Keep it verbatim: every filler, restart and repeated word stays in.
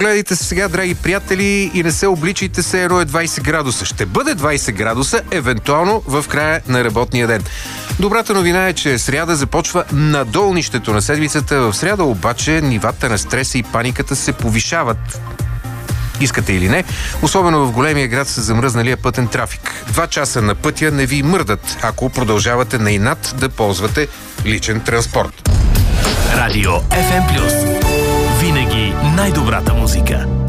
Гледайте се сега, драги приятели, и не се обличайте се, едно е двайсет градуса. Ще бъде двайсет градуса, евентуално в края на работния ден. Добрата новина е, че сряда започва надолнището на седмицата. В сряда обаче нивата на стреса и паниката се повишават. Искате или не, особено в големия град с замръзналия пътен трафик. Два часа на пътя не ви мърдат, ако продължавате на инат да ползвате личен транспорт. Радио Еф Ем Плюс. Винаги най-добрата музика.